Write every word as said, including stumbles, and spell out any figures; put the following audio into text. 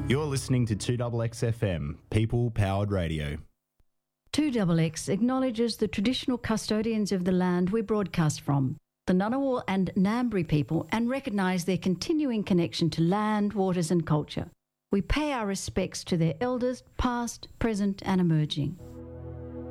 You're listening to two X X F M, People Powered Radio. two X X acknowledges the traditional custodians of the land we broadcast from, the Ngunnawal and Ngambri people, and recognise their continuing connection to land, waters and culture. We pay our respects to their elders, past, present and emerging.